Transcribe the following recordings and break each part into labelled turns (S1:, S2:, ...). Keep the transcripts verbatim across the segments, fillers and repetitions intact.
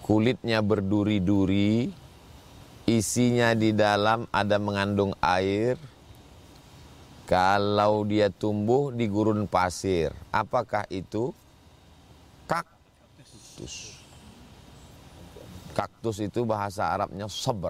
S1: kulitnya berduri-duri, isinya di dalam ada mengandung air. Kalau dia tumbuh di gurun pasir, apakah itu? Kaktus. Kaktus itu bahasa Arabnya sabar.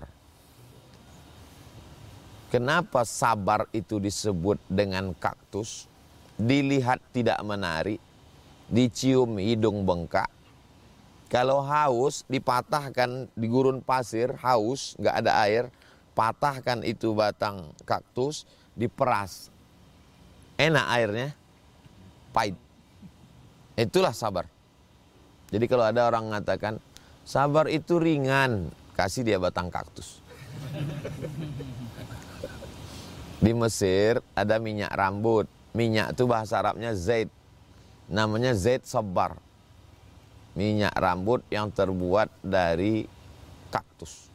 S1: Kenapa sabar itu disebut dengan kaktus? Dilihat tidak menarik, dicium hidung bengkak. Kalau haus, dipatahkan di gurun pasir, haus, nggak ada air, patahkan itu batang kaktus, diperas. Enak airnya, pahit. Itulah sabar. Jadi kalau ada orang mengatakan, sabar itu ringan, kasih dia batang kaktus. Di Mesir ada minyak rambut. Minyak itu bahasa Arabnya zait. Namanya zait sabar. Minyak rambut yang terbuat dari kaktus.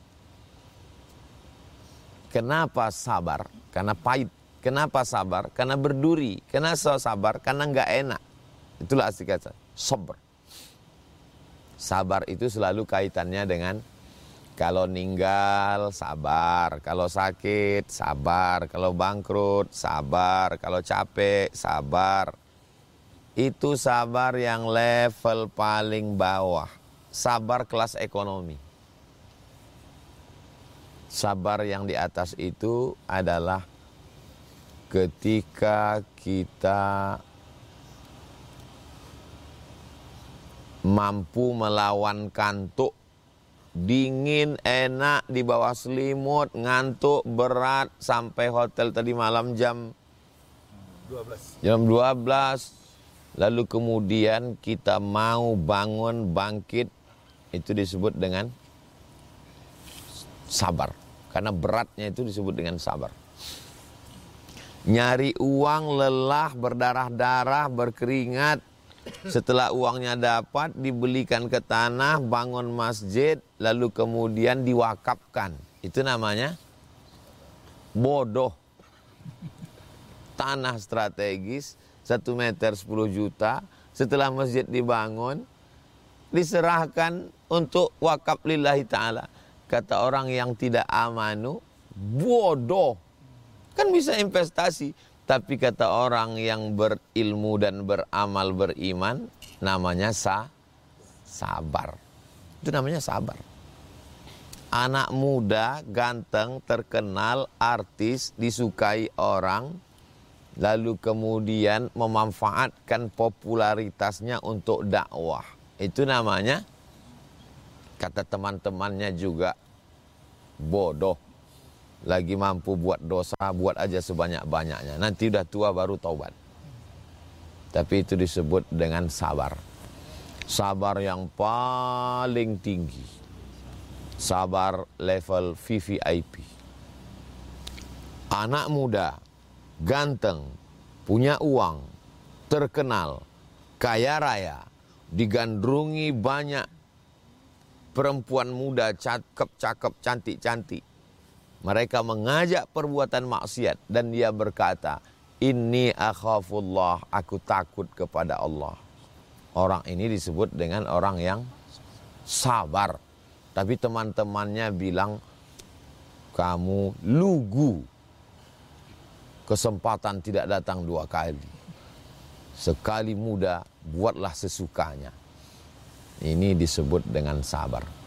S1: Kenapa sabar? Karena pahit. Kenapa sabar? Karena berduri. Kenapa sabar? Karena nggak enak. Itulah asli kata sabar. Sabar itu selalu kaitannya dengan kalau ninggal sabar, kalau sakit sabar, kalau bangkrut sabar, kalau capek sabar. Itu sabar yang level paling bawah. Sabar kelas ekonomi. Sabar yang di atas itu adalah ketika kita mampu melawan kantuk, dingin, enak, di bawah selimut, ngantuk, berat, sampai hotel tadi malam jam dua belas. Jam dua belas. Lalu kemudian kita mau bangun, bangkit, itu disebut dengan sabar. Karena beratnya itu disebut dengan sabar. Nyari uang, lelah, berdarah-darah, berkeringat. Setelah uangnya dapat, dibelikan ke tanah, bangun masjid, lalu kemudian diwakafkan. Itu namanya bodoh. Tanah strategis, satu meter sepuluh juta. Setelah masjid dibangun, diserahkan untuk wakaf lillahi ta'ala. Kata orang yang tidak amanu, bodoh. Kan bisa investasi. Tapi kata orang yang berilmu dan beramal beriman, namanya sa, sabar. Itu namanya sabar. Anak muda, ganteng, terkenal, artis, disukai orang, lalu kemudian memanfaatkan popularitasnya untuk dakwah. Itu namanya, kata teman-temannya juga, bodoh. Lagi mampu buat dosa, buat aja sebanyak-banyaknya. Nanti udah tua baru taubat. Tapi itu disebut dengan sabar. Sabar yang paling tinggi. Sabar level V V I P. Anak muda, ganteng, punya uang, terkenal, kaya raya, digandrungi banyak perempuan muda, cakep-cakep, cantik-cantik. Mereka mengajak perbuatan maksiat dan dia berkata, inni akhafullah, aku takut kepada Allah. Orang ini disebut dengan orang yang sabar. Tapi teman-temannya bilang, kamu lugu. Kesempatan tidak datang dua kali. Sekali muda, buatlah sesukanya. Ini disebut dengan sabar.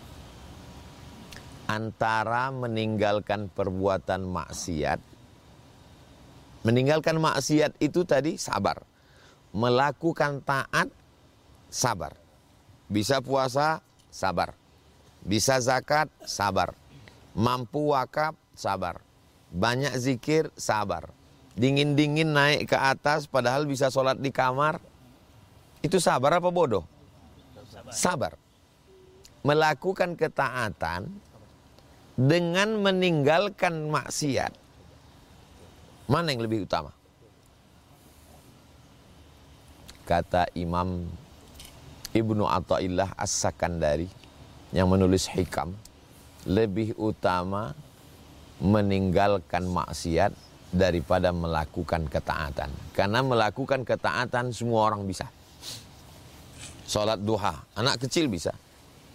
S1: Antara meninggalkan perbuatan maksiat, meninggalkan maksiat itu tadi sabar, melakukan taat sabar, bisa puasa sabar, bisa zakat sabar, mampu wakaf sabar, banyak zikir sabar, dingin-dingin naik ke atas padahal bisa sholat di kamar, itu sabar apa bodoh? Sabar. Melakukan ketaatan dengan meninggalkan maksiat, mana yang lebih utama? Kata Imam Ibnu Athaillah As-Sakandari yang menulis Hikam, lebih utama meninggalkan maksiat daripada melakukan ketaatan. Karena melakukan ketaatan semua orang bisa. Sholat duha, anak kecil bisa.